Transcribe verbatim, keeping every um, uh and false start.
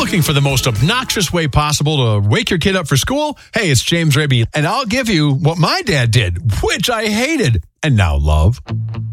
looking for the most obnoxious way possible to wake your kid up for school? Hey, it's James Raby, and I'll give you what my dad did, which I hated, and now love.